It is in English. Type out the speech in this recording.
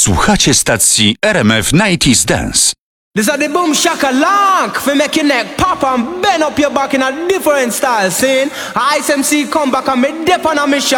Słuchacie stacji RMF 90s Dance. This are the boom shaka lock for make your neck pop and bend up your back in a different style. Saying Ice MC come back and me dip on a mission.